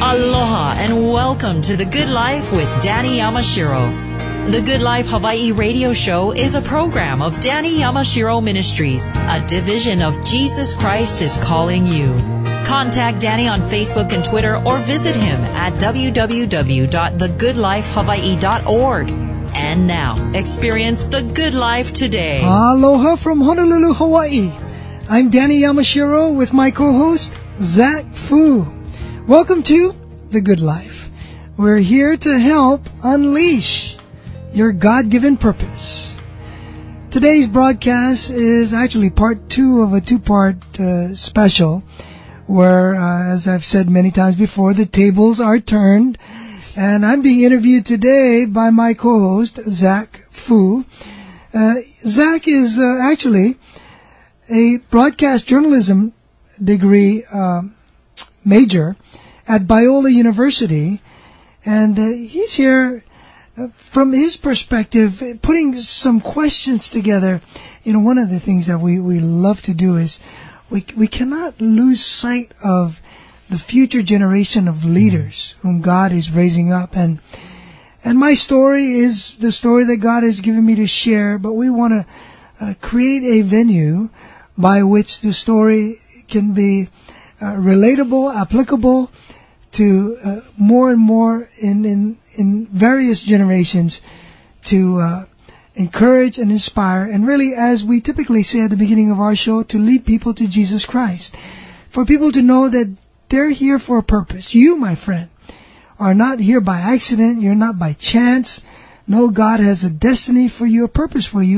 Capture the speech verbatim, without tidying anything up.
Aloha and welcome to The Good Life with Danny Yamashiro. The Good Life Hawaii radio show is a program of Danny Yamashiro Ministries, a division of Jesus Christ is Calling You. Contact Danny on Facebook and Twitter or visit him at w w w dot the good life hawaii dot org. And now, experience the good life today. Aloha from Honolulu, Hawaii. I'm Danny Yamashiro with my co-host, Zach Fu. Welcome to The Good Life. We're here to help unleash your God-given purpose. Today's broadcast is actually part two of a two-part uh, special where, uh, as I've said many times before, the tables are turned. And I'm being interviewed today by my co-host, Zach Fu. Uh, Zach is uh, actually a broadcast journalism degree uh, major at Biola University. And uh, he's here uh, from his perspective, putting some questions together. You know, one of the things that we, we love to do is we we cannot lose sight of the future generation of leaders whom God is raising up. And and my story is the story that God has given me to share, but we want to uh, create a venue by which the story can be uh, relatable, applicable to uh, more and more in, in, in various generations to uh, encourage and inspire, and really, as we typically say at the beginning of our show, to lead people to Jesus Christ. For people to know that they're here for a purpose. You, my friend, are not here by accident. You're not by chance. No, God has a destiny for you, a purpose for you.